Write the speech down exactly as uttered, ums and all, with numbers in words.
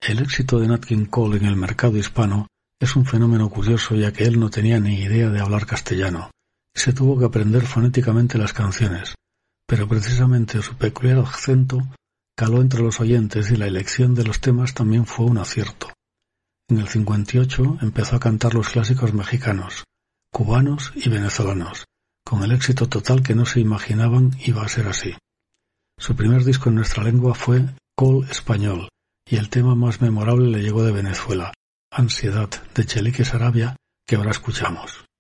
El éxito de Nat King Cole en el mercado hispano es un fenómeno curioso, ya que él no tenía ni idea de hablar castellano y se tuvo que aprender fonéticamente las canciones, pero precisamente su peculiar acento caló entre los oyentes y la elección de los temas también fue un acierto. En el cincuenta y ocho empezó a cantar los clásicos mexicanos, cubanos y venezolanos, con el éxito total que no se imaginaban iba a ser así. Su primer disco en nuestra lengua fue Cole Español, y el tema más memorable le llegó de Venezuela, Ansiedad, de Chelique Sarabia, que ahora escuchamos.